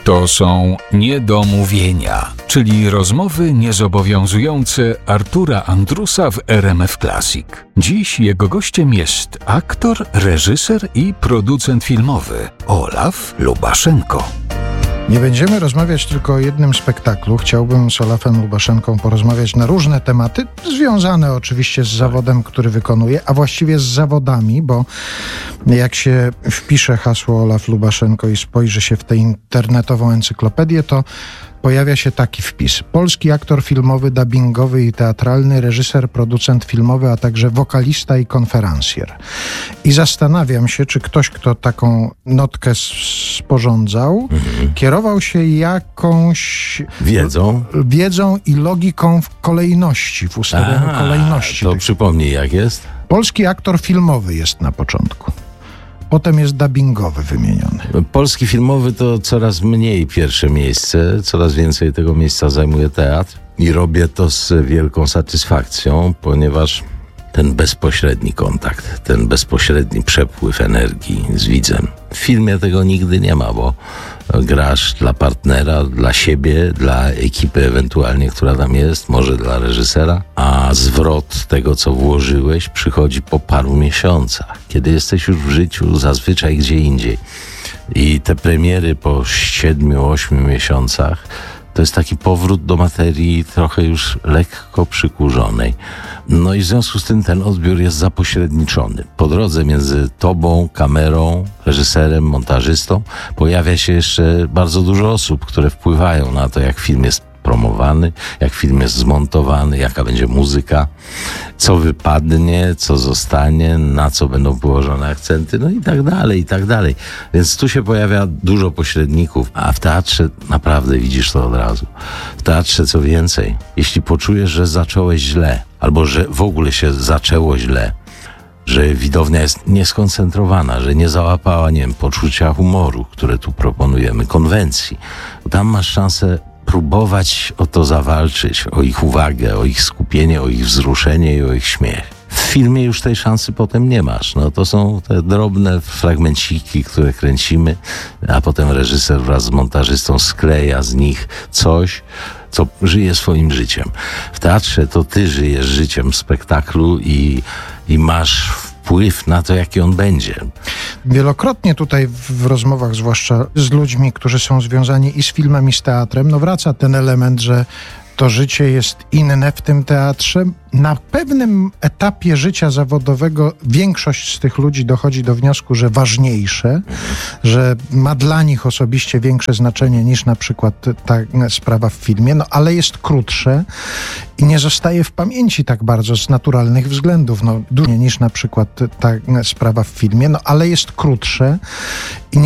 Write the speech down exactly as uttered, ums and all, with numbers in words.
To są niedomówienia, czyli rozmowy niezobowiązujące Artura Andrusa w R M F Classic. Dziś jego gościem jest aktor, reżyser i producent filmowy Olaf Lubaszenko. Nie będziemy rozmawiać tylko o jednym spektaklu. Chciałbym z Olafem Lubaszenką porozmawiać na różne tematy, związane oczywiście z zawodem, który wykonuje, a właściwie z zawodami, bo jak się wpisze hasło Olaf Lubaszenko i spojrzy się w tę internetową encyklopedię, to pojawia się taki wpis. Polski aktor filmowy, dubbingowy i teatralny, reżyser, producent filmowy, a także wokalista i konferencjer. I zastanawiam się, czy ktoś, kto taką notkę sporządzał, mhm. kierował się jakąś wiedzą, wiedzą i logiką w kolejności, w ustawianiu A, kolejności. To tych... przypomnij, jak jest? Polski aktor filmowy jest na początku. Potem jest dubbingowy wymieniony. Polski filmowy to coraz mniej pierwsze miejsce, coraz więcej tego miejsca zajmuje teatr i robię to z wielką satysfakcją, ponieważ ten bezpośredni kontakt, ten bezpośredni przepływ energii z widzem. W filmie tego nigdy nie ma, bo grasz dla partnera, dla siebie, dla ekipy ewentualnie, która tam jest, może dla reżysera, a zwrot tego, co włożyłeś, przychodzi po paru miesiącach, kiedy jesteś już w życiu zazwyczaj gdzie indziej. I te premiery po siedmiu, ośmiu miesiącach to jest taki powrót do materii trochę już lekko przykurzonej. No i w związku z tym ten odbiór jest zapośredniczony. Po drodze między tobą, kamerą, reżyserem, montażystą pojawia się jeszcze bardzo dużo osób, które wpływają na to, jak film jest promowany, jak film jest zmontowany, jaka będzie muzyka, co wypadnie, co zostanie, na co będą położone akcenty, no i tak dalej, i tak dalej. Więc tu się pojawia dużo pośredników, a w teatrze naprawdę widzisz to od razu. W teatrze co więcej, jeśli poczujesz, że zacząłeś źle, albo że w ogóle się zaczęło źle, że widownia jest nieskoncentrowana, że nie załapała, nie wiem, poczucia humoru, które tu proponujemy, konwencji, tam masz szansę próbować o to zawalczyć, o ich uwagę, o ich skupienie, o ich wzruszenie i o ich śmiech. W filmie już tej szansy potem nie masz. No to są te drobne fragmenciki, które kręcimy, a potem reżyser wraz z montażystą skleja z nich coś, co żyje swoim życiem. W teatrze to ty żyjesz życiem spektaklu i, i masz wpływ na to, jaki on będzie. Wielokrotnie tutaj w rozmowach, zwłaszcza z ludźmi, którzy są związani i z filmem, i z teatrem, no wraca ten element, że to życie jest inne w tym teatrze. Na pewnym etapie życia zawodowego większość z tych ludzi dochodzi do wniosku, że ważniejsze, że ma dla nich osobiście większe znaczenie niż na przykład ta sprawa w filmie, no ale jest krótsze i nie zostaje w pamięci tak bardzo z naturalnych względów, no dłużej niż na przykład ta sprawa w filmie, no ale jest krótsze i nie